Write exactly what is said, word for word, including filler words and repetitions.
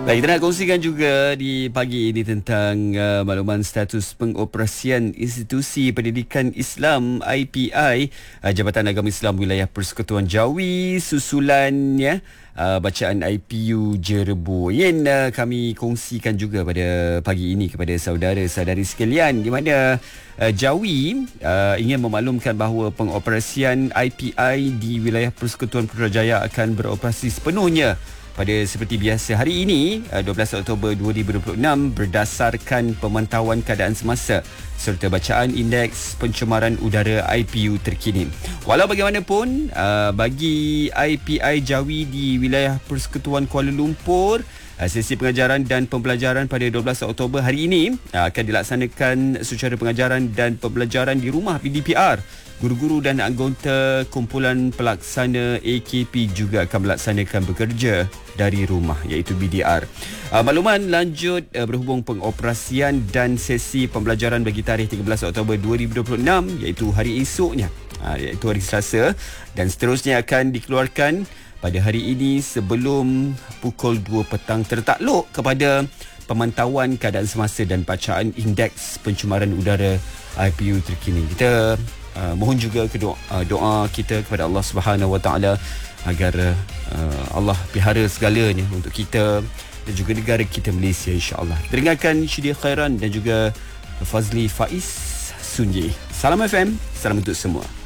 Baik, kita nak kongsikan juga di pagi ini tentang uh, makluman status pengoperasian Institusi Pendidikan Islam I P I, uh, Jabatan Agama Islam Wilayah Persekutuan Jawi, susulannya uh, bacaan I P U Jerebu. Yang uh, kami kongsikan juga pada pagi ini kepada saudara-saudari sekalian, di mana uh, Jawi uh, ingin memaklumkan bahawa pengoperasian I P I di wilayah Persekutuan Putrajaya akan beroperasi sepenuhnya pada seperti biasa hari ini, dua belas Oktober dua ribu dua puluh enam, berdasarkan pemantauan keadaan semasa serta bacaan indeks pencemaran udara I P U terkini. Walau bagaimanapun, bagi I P I Jawi di wilayah Persekutuan Kuala Lumpur, sesi pengajaran dan pembelajaran pada dua belas Oktober hari ini akan dilaksanakan secara pengajaran dan pembelajaran di rumah P D P R. Guru-guru dan anggota kumpulan pelaksana A K P juga akan melaksanakan bekerja dari rumah, iaitu B D R. Uh, makluman lanjut uh, berhubung pengoperasian dan sesi pembelajaran bagi tarikh tiga belas Oktober dua ribu dua puluh enam, iaitu hari esoknya, uh, iaitu hari Selasa, dan seterusnya akan dikeluarkan pada hari ini sebelum pukul dua petang, tertakluk kepada pemantauan keadaan semasa dan bacaan indeks pencemaran udara I P U terkini. Kita Uh, mohon juga ke doa, uh, doa kita kepada Allah Subhanahu Wa Taala agar uh, Allah pelihara segalanya untuk kita dan juga negara kita Malaysia, insya-Allah. Kita dengarkan Syedi Khairan dan juga Fazli Faiz Sunyi. Salam F M, salam untuk semua.